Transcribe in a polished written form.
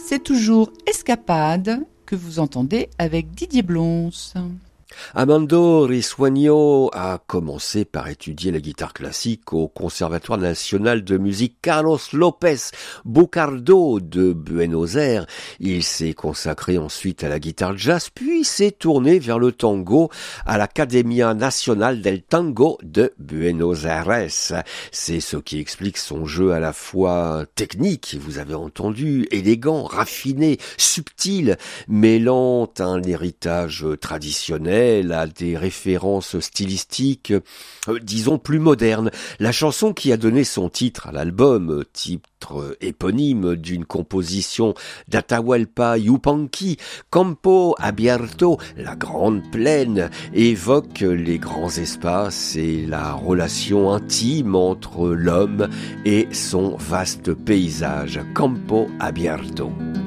c'est toujours Escapade que vous entendez avec Didier Blons. Armando Risueño a commencé par étudier la guitare classique au Conservatoire national de musique Carlos López Buchardo de Buenos Aires. Il s'est consacré ensuite à la guitare jazz, puis s'est tourné vers le tango à l'Academia Nacional del Tango de Buenos Aires. C'est ce qui explique son jeu à la fois technique, vous avez entendu, élégant, raffiné, subtil, mêlant un héritage traditionnel à des références stylistiques, disons plus modernes. La chanson qui a donné son titre à l'album, titre éponyme d'une composition d'Atahualpa Yupanqui, Campo Abierto, la grande plaine, évoque les grands espaces et la relation intime entre l'homme et son vaste paysage. Campo Abierto.